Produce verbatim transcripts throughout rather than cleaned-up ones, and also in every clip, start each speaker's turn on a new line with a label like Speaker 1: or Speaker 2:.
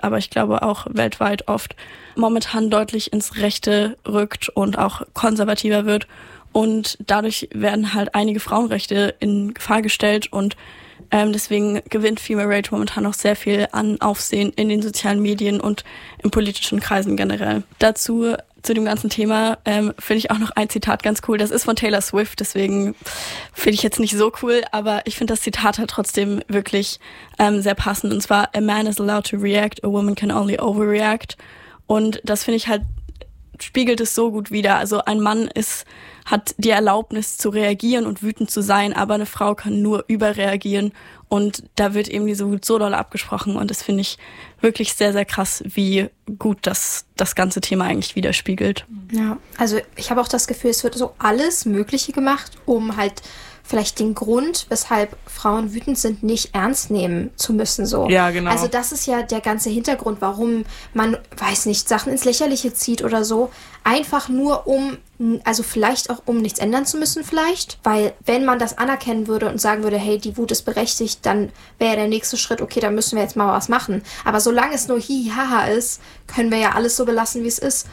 Speaker 1: aber ich glaube auch weltweit oft momentan deutlich ins Rechte rückt und auch konservativer wird. Und dadurch werden halt einige Frauenrechte in Gefahr gestellt und ähm, deswegen gewinnt Female Rage momentan noch sehr viel an Aufsehen in den sozialen Medien und in politischen Kreisen generell. Dazu, zu dem ganzen Thema, ähm, finde ich auch noch ein Zitat ganz cool. Das ist von Taylor Swift, deswegen finde ich jetzt nicht so cool, aber ich finde das Zitat halt trotzdem wirklich ähm, sehr passend. Und zwar, a man is allowed to react, a woman can only overreact. Und das finde ich halt, spiegelt es so gut wider. Also ein Mann ist, hat die Erlaubnis zu reagieren und wütend zu sein, aber eine Frau kann nur überreagieren und da wird eben diese Wut so doll abgesprochen und das finde ich wirklich sehr, sehr krass, wie gut das das ganze Thema eigentlich widerspiegelt.
Speaker 2: Ja, also ich habe auch das Gefühl, es wird so alles Mögliche gemacht, um halt vielleicht den Grund, weshalb Frauen wütend sind, nicht ernst nehmen zu müssen. So.
Speaker 3: Ja, genau.
Speaker 2: Also das ist ja der ganze Hintergrund, warum man, weiß nicht, Sachen ins Lächerliche zieht oder so. Einfach nur um, also vielleicht auch um nichts ändern zu müssen vielleicht. Weil wenn man das anerkennen würde und sagen würde, hey, die Wut ist berechtigt, dann wäre der nächste Schritt, okay, dann müssen wir jetzt mal was machen. Aber solange es nur hi, haha ist, können wir ja alles so belassen, wie es ist.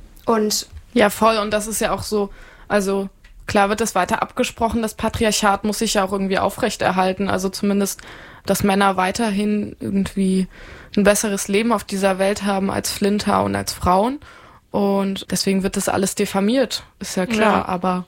Speaker 2: Und
Speaker 3: ja, voll. Und das ist ja auch so, also klar wird das weiter abgesprochen, das Patriarchat muss sich ja auch irgendwie aufrechterhalten, also zumindest, dass Männer weiterhin irgendwie ein besseres Leben auf dieser Welt haben als Flinter und als Frauen und deswegen wird das alles diffamiert, ist ja klar, ja. Aber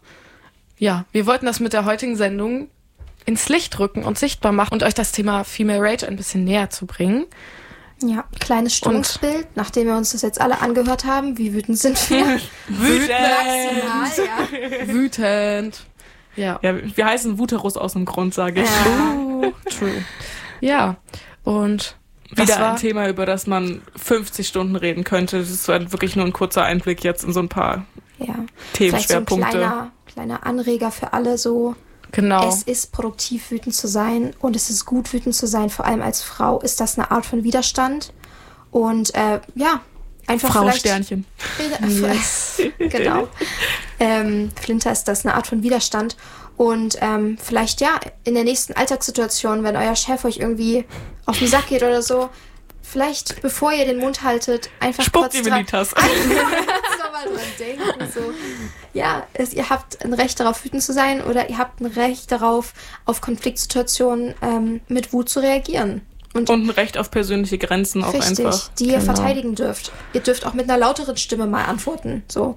Speaker 3: ja, wir wollten das mit der heutigen Sendung ins Licht rücken und sichtbar machen und euch das Thema Female Rage ein bisschen näher zu bringen.
Speaker 2: Ja, kleines Stimmungsbild, und nachdem wir uns das jetzt alle angehört haben, wie wütend sind wir?
Speaker 3: Wütend!
Speaker 2: Maximal, ja.
Speaker 3: Wütend! Ja.
Speaker 4: Ja, wir heißen Wuterus aus dem Grund, sage ich.
Speaker 2: Ja.
Speaker 3: True, true. Ja, und
Speaker 4: wieder
Speaker 3: war
Speaker 4: ein Thema, über das man fünfzig Stunden reden könnte. Das ist halt wirklich nur ein kurzer Einblick jetzt in so ein paar
Speaker 2: ja.
Speaker 4: Themenschwerpunkte.
Speaker 2: Vielleicht so ein kleiner, kleiner Anreger für alle so.
Speaker 3: Genau.
Speaker 2: Es ist produktiv, wütend zu sein und es ist gut, wütend zu sein. Vor allem als Frau ist das eine Art von Widerstand. Und äh, ja, einfach
Speaker 4: Frau-Sternchen.
Speaker 2: Yes. Genau. ähm, Flinter ist das eine Art von Widerstand. Und ähm, vielleicht ja, in der nächsten Alltagssituation, wenn euer Chef euch irgendwie auf den Sack geht oder so, vielleicht, bevor ihr den Mund haltet, einfach
Speaker 4: Spuckt
Speaker 2: kurz
Speaker 4: ihm in die Tasse.
Speaker 2: nochmal dran denken. So. Ja, es, ihr habt ein Recht darauf, wütend zu sein oder ihr habt ein Recht darauf, auf Konfliktsituationen ähm, mit Wut zu reagieren.
Speaker 4: Und, Und ein Recht auf persönliche Grenzen auch
Speaker 2: richtig,
Speaker 4: einfach.
Speaker 2: die ihr
Speaker 3: Genau.
Speaker 2: verteidigen dürft. Ihr dürft auch mit einer lauteren Stimme mal antworten. So.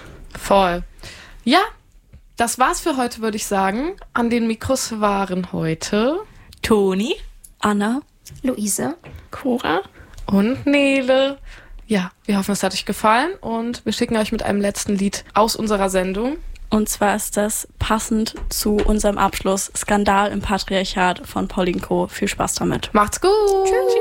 Speaker 3: Voll. Ja, das war's für heute, würde ich sagen. An den Mikros waren heute
Speaker 4: Toni,
Speaker 1: Anna,
Speaker 2: Luise,
Speaker 3: Cora und Nele. Ja, wir hoffen, es hat euch gefallen und wir schicken euch mit einem letzten Lied aus unserer Sendung.
Speaker 1: und zwar ist das passend zu unserem Abschluss Skandal im Patriarchat von Pauline Co. Viel Spaß damit.
Speaker 3: Macht's gut!
Speaker 2: Tschüss.